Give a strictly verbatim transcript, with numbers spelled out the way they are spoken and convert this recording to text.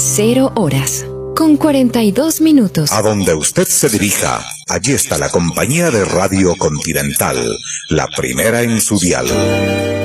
Cero horas, con cuarenta y dos minutos. A donde usted se dirija, allí está la compañía de Radio Continental, la primera en su dial.